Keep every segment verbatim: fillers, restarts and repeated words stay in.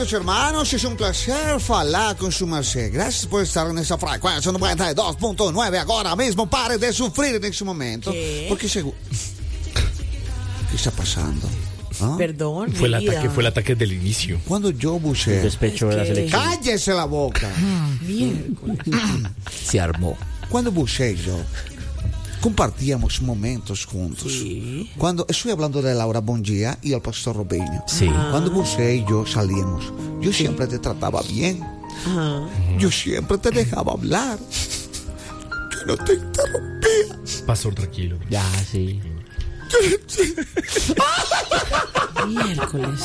amigos y hermanos, es un placer falar con su merced. Gracias por estar en esa frecuencia noventa y dos punto nueve ahora mismo. Pare de sufrir en ese momento. ¿Qué? Porque seguro... ¿Qué está pasando? ¿Ah? Perdón, Fue el mi vida. ataque, fue el ataque del inicio. Cuando yo buceé... Despecho de la Es que- selección. ¡Cállese la boca! Miércoles. Se armó. Cuando buceé y yo, compartíamos momentos juntos. Sí. Cuando estoy hablando de Laura Bongia y el pastor Robinho. Sí. Cuando buceé y yo salíamos, yo siempre te trataba bien. Ajá. Yo siempre te dejaba hablar. Yo no te interrumpía. Pastor, tranquilo. Ya, sí. Miércoles.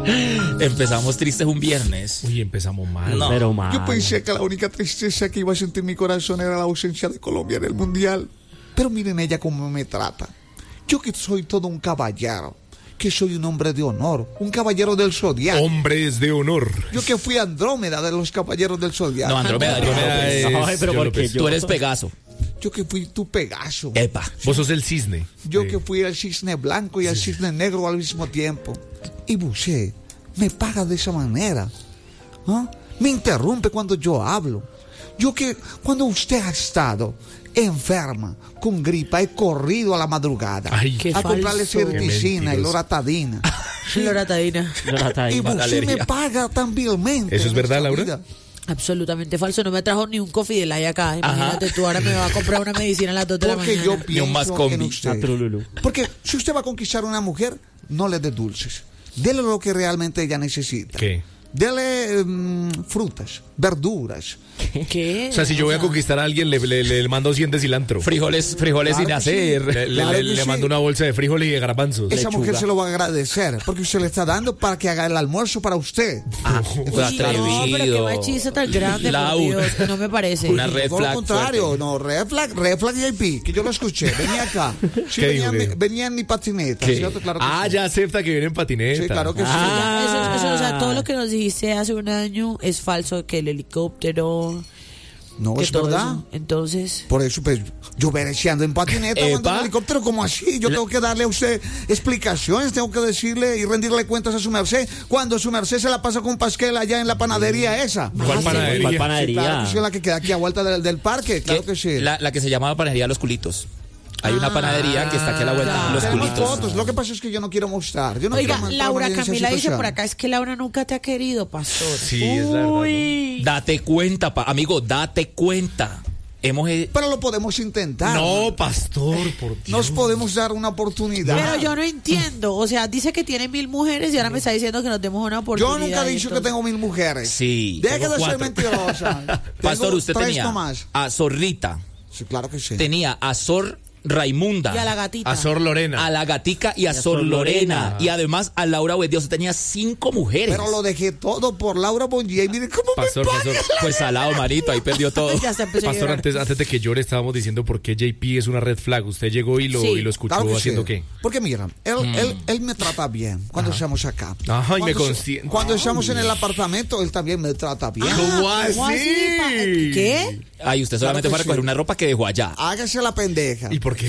Empezamos tristes un viernes. Uy, empezamos mal. No. Pero mal. Yo pensé que la única tristeza que iba a sentir mi corazón era la ausencia de Colombia en el Mundial. Pero miren ella cómo me trata. Yo que soy todo un caballero, que soy un hombre de honor, un caballero del Zodiaco. Hombres de honor. Yo que fui Andrómeda de los caballeros del Zodiaco. No, Andrómeda, Andrómeda es Ay, pero John ¿por qué López. yo? Tú eres Pegaso. Yo que fui tu Pegaso. Epa. Vos sos el cisne. Yo Sí. que fui el cisne blanco y el cisne negro al mismo tiempo. Y Boucher me paga de esa manera. ¿Ah? Me interrumpe cuando yo hablo. Yo que cuando usted ha estado enferma, con gripa, he corrido a la madrugada Ay, Qué a comprarle falso. certicina y Qué mentiroso. loratadina. Loratadina. No la está ahí. Y Boucher me alergia. paga tan vilmente. ¿Eso es en verdad, esta Laura? vida. Absolutamente falso. No me trajo ni un coffee de la acá. Imagínate tú, ahora me va a comprar una medicina a las dos de la Porque mañana. yo Ni un pienso Mascombi. en A usted. Trululú. Porque si usted va a conquistar a una mujer, no le dé dulces. Dele lo que realmente ella necesita. ¿Qué? Dele mm, frutas, verduras. ¿Qué? O sea, si yo voy a sea, conquistar a alguien, le, le, le mando cien de cilantro. Frijoles, frijoles Claro sin que sí. hacer. Le, le- Claro le- que le sí. mando una bolsa de frijoles y de garbanzos. Esa Lechuga. mujer se lo va a agradecer porque usted le está dando para que haga el almuerzo para usted. Ah, Uy, fue no, pero qué atrevido. machista tan grande, por Lau. Dios. No me parece. Una red Por lo flag contrario, fuerte. no, red flag, red flag J P, que yo lo escuché, venía acá. Sí, ¿Qué venía, dijo, qué en mi- dijo? venía en mi patineta, ¿Qué? ¿cierto? Claro que Ah, sí. ya acepta que viene en patineta. Sí, claro que sí. Ah. Eso, eso, o sea, todo lo que nos dijiste hace un año es falso, que el helicóptero, No, que es todo verdad. eso. Entonces, Por eso, pues, yo vereceando en patineta, Epa. cuando en helicóptero, como así, yo tengo que darle a usted explicaciones, tengo que decirle y rendirle cuentas a su merced, cuando su merced se la pasa con pasquel allá en la panadería esa. ¿Cuál Ah, panadería? ¿Cuál Sí, panadería? claro que sí, la que queda aquí a vuelta del, del parque, claro Que- que sí. La, la que se llamaba panadería Los Culitos. Hay una panadería que está aquí a la vuelta. Ah, Los Tenemos Culitos. fotos, lo que pasa es que yo no quiero mostrar. Yo no oiga, quiero mostrar Laura una evidencia Camila dice situación. por acá, es que Laura nunca te ha querido, pastor. Sí, es verdad, ¿no? Uy. Date cuenta, pa- amigo, date cuenta. Hemos... eh, Pero lo podemos intentar. No, pastor, por Dios. Nos podemos dar una oportunidad. Pero yo no entiendo, o sea, dice que tiene mil mujeres y ahora me está diciendo que nos demos una Yo oportunidad. nunca he dicho que entonces- tengo mil mujeres. Sí, Deje tengo de ser cuatro. mentirosa. Pastor, Tengo usted tres tenía nomás. a Zorrita, Sí, claro que sí. tenía a Sor Raimunda, Y a la gatita. A Sor Lorena. a la gatica y a, Sor Lorena. Y además a Laura Buendía. Usted tenía cinco mujeres. Pero lo dejé todo por Laura Bonilla y mire cómo Pastor, me pastor. paga. Pues salado, marito, ahí perdió todo. Ya se empezó a Pastor, llorar. antes, antes de que llore estábamos diciendo por qué J P es una red flag. Usted llegó y lo, Sí, y lo escuchó Claro que haciendo sí. qué. Porque mira, él, Mm. él, él me trata bien cuando estamos acá. Ajá, y me Cuando- consiente. Cuando estamos en el apartamento, él también me trata bien. ¿Cómo Ah, ¿cómo así? así, pa- ¿Qué? Ay, usted solamente Claro que fue a recoger sí. una ropa que dejó allá. Hágase la pendeja. ¿Y por qué?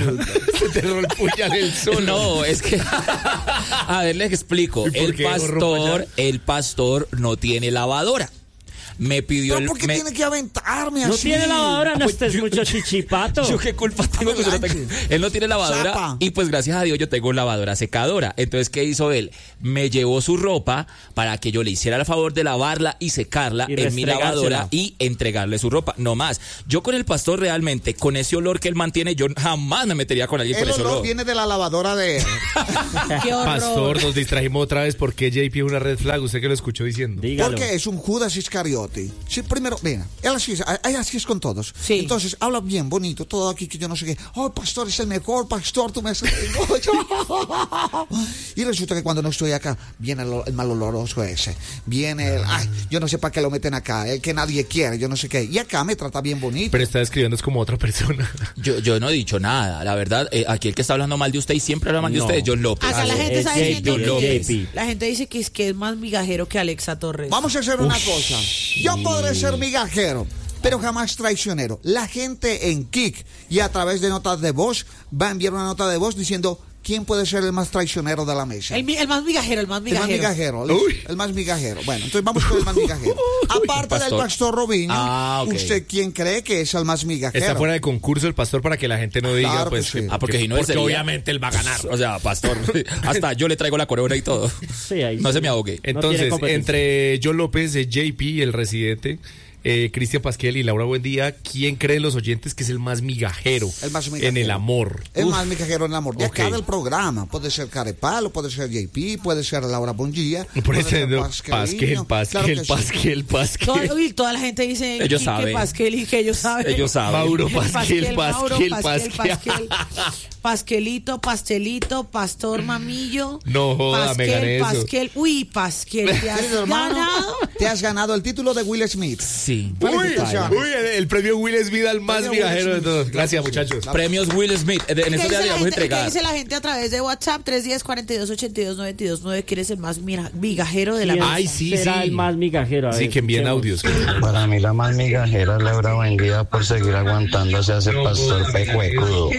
Se te rompó el puñal el sol. No, es que a ver, les explico. ¿Y por El qué ropa pastor, allá? el pastor no tiene lavadora. Me pidió ¿Pero el por qué me- tiene que aventarme No así? tiene lavadora, no Pues estés yo- mucho chichipato. Yo qué culpa tengo que yo no tenga- Él no tiene lavadora Zapa. y pues gracias a Dios yo tengo lavadora secadora. Entonces, ¿qué hizo él? Me llevó su ropa para que yo le hiciera el favor de lavarla y secarla Y en mi restregársela. lavadora y entregarle su ropa. No más. Yo con el pastor realmente, con ese olor que él mantiene, yo jamás me metería con alguien El con ese olor olor. viene de la lavadora de él. Qué horror. Pastor, nos distrajimos otra vez porque J P es una red flag. Usted que lo escuchó diciendo. Dígalo. Porque es un Judas Iscariote. Sí, primero, mira, él así es, él así es con todos. Sí. Entonces, habla bien, bonito, todo aquí que yo no sé qué. Oh, pastor, es el mejor pastor, tú me haces- Y resulta que cuando no estoy acá, viene el, el mal oloroso ese. Viene el, ay, yo no sé para qué lo meten acá, el que nadie quiere, yo no sé qué. Y acá me trata bien bonito. Pero está describiendo es como otra persona. Yo, yo no he dicho nada. La verdad, eh, aquí el que está hablando mal de usted y siempre habla mal de No. usted es John López. Acá la Ah, gente es está J P, diciendo John que López. J P. la gente dice que es que es más migajero que Alexa Torres. Vamos a hacer una cosa. Yo podré ser migajero, pero jamás traicionero. La gente en Kik y a través de notas de voz va a enviar una nota de voz diciendo ¿quién puede ser el más traicionero de la mesa? El, mi- el más migajero, el más El migajero. más migajero, listo. El más migajero. Bueno, entonces vamos con el más migajero. Aparte Pastor. del pastor Robinho, Ah, ok. ¿usted quién cree que es el más migajero? Está fuera de concurso el pastor para que la gente no diga, Claro que pues, sí. que- Ah, porque si no, él porque sería- obviamente él va a ganar. O sea, pastor, hasta yo le traigo la corona y todo. Sí, ahí No sí. se me ahogue. Entonces, tiene competencia. entre John López, eh, J P, el residente, eh, Cristian Pasquel y Laura Buendía, ¿quién creen los oyentes que es el más migajero, El más migajero. en el amor? El Uf, más migajero en el amor. De acá Ok. del programa. Puede ser Carepalo, puede ser J P, puede ser Laura Bonjía. Por puede eso, ser no, Pasquelino. Pasquel, Claro Pasquel, que sí. Pasquel, Pasquel. Toda, uy, toda la gente dice Ellos Quique saben. Pasquel y que ellos saben. Ellos saben. Mauro Pasquel, Pasquel, Mauro, Pasquel, Pasquel, Pasquel. Pasquel. Pasquelito, pastelito, pastor mamillo. No joda, me gané Pasquel, eso. Pasquel. Uy, Pasquel, te has Querido hermano, ganado. te has ganado el título de Will Smith. Sí. Uy, Felicitaciones. uy, el, el premio Will Smith al más Premio Will migajero de Smith. todos. Gracias, Claro que sí. muchachos. Premios Will Smith. En ¿Qué estos dice, días la le vamos a gente, ¿Qué entregar. dice la gente a través de WhatsApp? tres uno cero, cuatro dos, ocho dos, nueve dos nueve. ¿Quién es el más mira- migajero de la ¿Quién mesa? Ay, sí, será sí. el más migajero? A Sí, ver, que envíen escuchemos. audios. Para mí la más migajera es Laura Buendía por seguir aguantándose a ese pastor pecuecudo.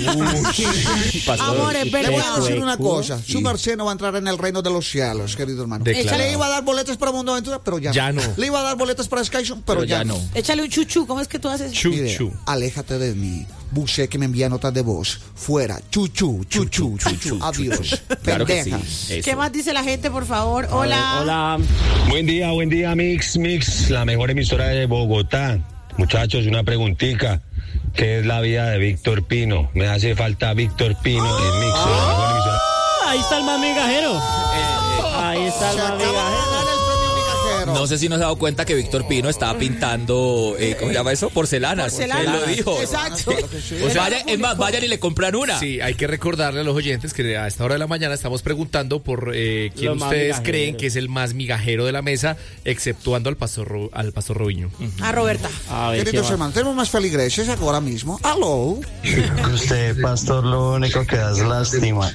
Pastor. Amores, Le voy a perdón. decir una Hueco. cosa. Su merced no va a entrar en el reino de los cielos, querido hermano. Declarado. Le iba a dar boletas para Mundo Aventura, pero ya, Ya no. Le iba a dar boletas para Skyson, pero, Pero ya no. Échale un chuchu. ¿Cómo es que tú haces? Chu, Mire, chu. aléjate de mí. Busé que me envía notas de voz. Fuera. Chuchu, chuchu, chuchu. Adiós. Claro que sí. Pendeja. Eso. ¿Qué más dice la gente, por favor? A ver, Hola. Hola. Buen día, buen día, Mix, Mix, la mejor emisora de Bogotá. Muchachos, una preguntita. ¿Qué es la vida de Víctor Pino? Me hace falta Víctor Pino en Mix, la mejor emisora. Ah, ahí está el más migajero. Ahí está el Se más acaba de migajero. ganar el premio migajero. No sé si nos ha dado cuenta que Víctor Pino estaba pintando, eh, ¿cómo se llama eso? Porcelanas. Porcelanas. Él lo dijo. Exacto. O sea, vaya- es más, vayan y le compran una. Sí, hay que recordarle a los oyentes que a esta hora de la mañana estamos preguntando por eh, quién Lo más ustedes migajero. creen que es el más migajero de la mesa, exceptuando al pastor, Ro- al pastor Robinho. A Roberta. A ver, ¿qué Queridos más? hermanos, tenemos más feligreses ahora mismo. Aló. Usted, pastor, lo único que da es lástima.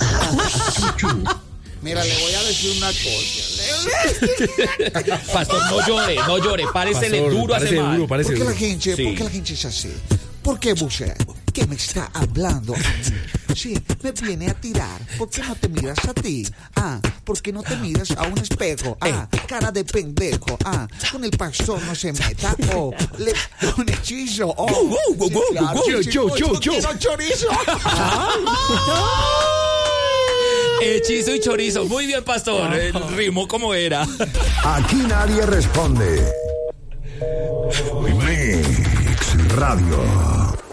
Mira, le voy a decir una cosa. Pastor, no llore, no llore. Páresele Pastor, duro a ese parece man. duro, parece ¿Por qué la duro. gente, Sí. ¿por qué la gente es así? ¿Por qué Busé? ¿Qué me está hablando a mí? Sí, me viene a tirar. ¿Por qué no te miras a ti? Ah, ¿por qué no te miras a un espejo? Ah, cara de pendejo. Ah, con el pastor no se meta. Oh, le, un hechizo. Oh, Gu, gu, sí, gu, claro, gu, sí, gu, yo gu, gu. quiero chorizo. Hechizo y chorizo. Muy bien, pastor. El ritmo como era. Aquí nadie responde. Mix Radio.